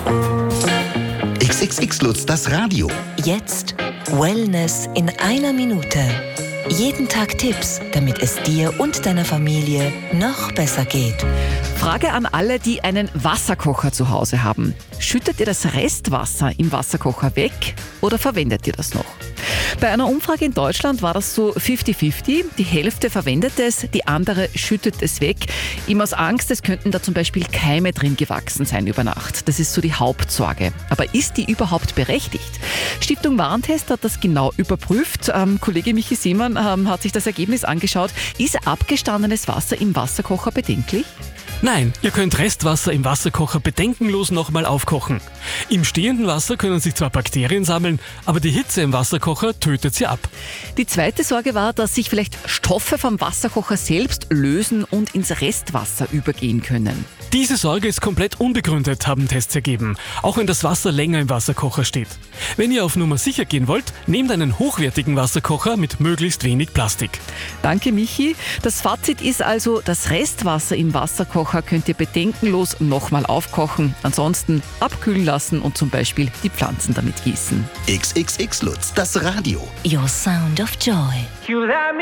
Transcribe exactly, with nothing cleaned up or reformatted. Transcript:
X X X Lutz, das Radio. Jetzt Wellness in einer Minute. Jeden Tag Tipps, damit es dir und deiner Familie noch besser geht. Frage an alle, die einen Wasserkocher zu Hause haben. Schüttet ihr das Restwasser im Wasserkocher weg oder verwendet ihr das noch? Bei einer Umfrage in Deutschland war das so fifty fifty. Die Hälfte verwendet es, die andere schüttet es weg. Immer aus Angst, es könnten da zum Beispiel Keime drin gewachsen sein über Nacht. Das ist so die Hauptsorge. Aber ist die überhaupt berechtigt? Stiftung Warentest hat das genau überprüft. Ähm, Kollege Michi Seemann ähm, hat sich das Ergebnis angeschaut. Ist abgestandenes Wasser im Wasserkocher bedenklich? Nein, ihr könnt Restwasser im Wasserkocher bedenkenlos nochmal aufkochen. Im stehenden Wasser können sich zwar Bakterien sammeln, aber die Hitze im Wasserkocher tötet sie ab. Die zweite Sorge war, dass sich vielleicht Stoffe vom Wasserkocher selbst lösen und ins Restwasser übergehen können. Diese Sorge ist komplett unbegründet, haben Tests ergeben, auch wenn das Wasser länger im Wasserkocher steht. Wenn ihr auf Nummer sicher gehen wollt, nehmt einen hochwertigen Wasserkocher mit möglichst wenig Plastik. Danke, Michi. Das Fazit ist also, das Restwasser im Wasserkocher könnt ihr bedenkenlos nochmal aufkochen. Ansonsten abkühlen lassen und zum Beispiel die Pflanzen damit gießen. X X X Lutz, das Radio. Your sound of joy.